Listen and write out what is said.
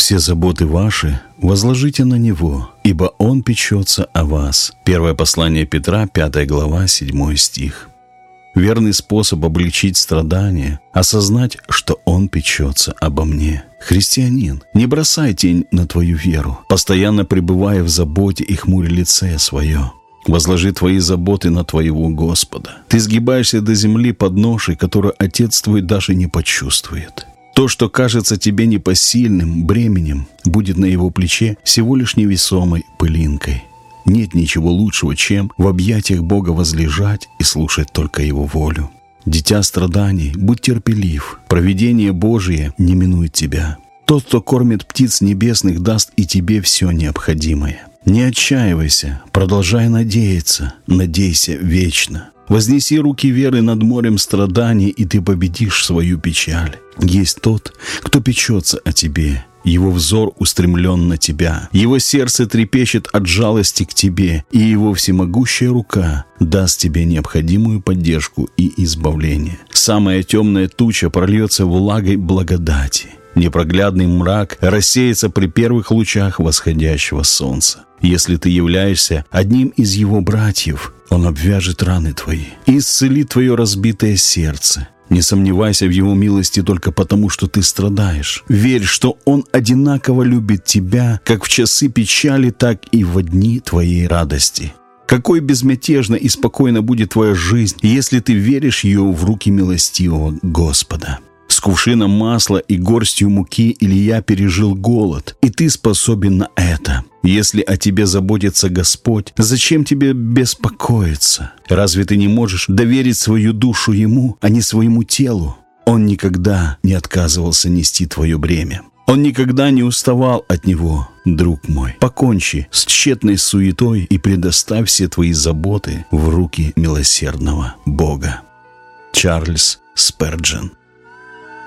все заботы ваши возложите на Него, ибо Он печется о вас». Первое послание Петра, 5 глава, 7 стих. Верный способ облегчить страдания – осознать, что Он печется обо мне. Христианин, не бросай тень на твою веру, постоянно пребывая в заботе и хмуря лице свое. Возложи твои заботы на твоего Господа. Ты сгибаешься до земли под ношей, которую Отец твой даже не почувствует. То, что кажется тебе непосильным бременем, будет на его плече всего лишь невесомой пылинкой. Нет ничего лучшего, чем в объятиях Бога возлежать и слушать только Его волю. Дитя страданий, будь терпелив, провидение Божие не минует тебя. Тот, кто кормит птиц небесных, даст и тебе все необходимое. Не отчаивайся, продолжай надеяться, надейся вечно. Вознеси руки веры над морем страданий, и ты победишь свою печаль. Есть тот, кто печется о тебе. Его взор устремлен на тебя. Его сердце трепещет от жалости к тебе, и его всемогущая рука даст тебе необходимую поддержку и избавление. Самая темная туча прольется влагой благодати. Непроглядный мрак рассеется при первых лучах восходящего солнца. Если ты являешься одним из его братьев, он обвяжет раны твои и исцелит твое разбитое сердце. Не сомневайся в его милости только потому, что ты страдаешь. Верь, что он одинаково любит тебя, как в часы печали, так и во дни твоей радости. Какой безмятежна и спокойна будет твоя жизнь, если ты веришь ее в руки милостивого Господа. С кувшином масла и горстью муки Илья пережил голод, и ты способен на это. Если о тебе заботится Господь, зачем тебе беспокоиться? Разве ты не можешь доверить свою душу Ему, а не своему телу? Он никогда не отказывался нести твое бремя. Он никогда не уставал от него. Друг мой, покончи с тщетной суетой и предоставь все твои заботы в руки милосердного Бога. Чарльз Спurgeon.